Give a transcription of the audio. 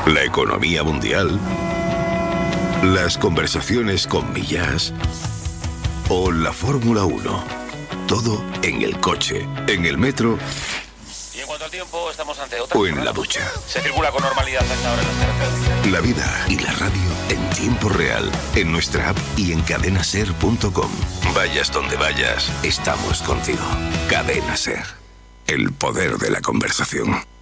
la economía mundial, las conversaciones con Millás o la Fórmula 1. Todo en el coche, en el metro y en cuanto al tiempo, estamos ante otra. O en la ducha. Se circula con normalidad a esta hora en las carreteras. La vida y la radio en tiempo real, en nuestra app y en cadenaser.com. Vayas donde vayas, estamos contigo. Cadena Ser. El poder de la conversación.